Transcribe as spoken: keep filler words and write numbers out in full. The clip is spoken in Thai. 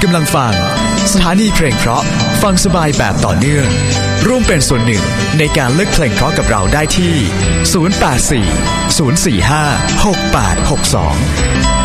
ำลังฟังสถานีเพลงเพราะฟังสบายแบบต่อเนื่องร่วมเป็นส่วนหนึ่งในการเลือกเพลงเพราะกับเราได้ที่ศูนย์ แปด สี่ ศูนย์ สี่ ห้า หก แปด หก สอง